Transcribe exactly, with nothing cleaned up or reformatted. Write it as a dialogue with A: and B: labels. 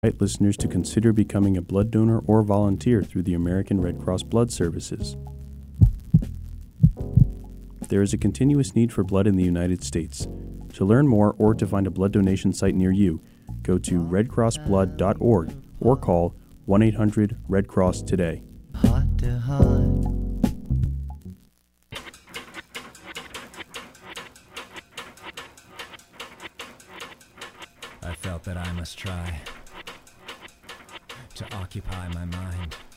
A: invite listeners to consider becoming a blood donor or volunteer through the American Red Cross Blood Services. There is a continuous need for blood in the United States. To learn more or to find a blood donation site near you, go to red cross blood dot org or call one eight hundred red cross today.
B: Heart to heart.
C: I felt that I must try to occupy my mind.